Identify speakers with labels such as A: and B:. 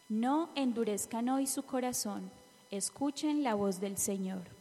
A: No endurezcan hoy su corazón, escuchen la voz del Señor.